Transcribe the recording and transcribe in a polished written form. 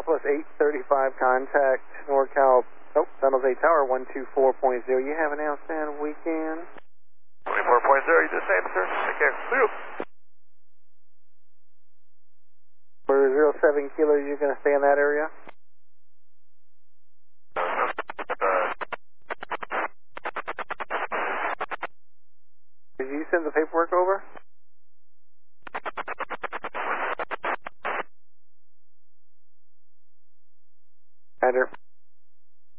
Southwest 835 contact NorCal, San Jose Tower 124.0. You have an outstanding weekend. 24.0, you do the same, sir. Take care. Clear. For 07 Kilo, you're going to stay in that area? Did you send the paperwork over?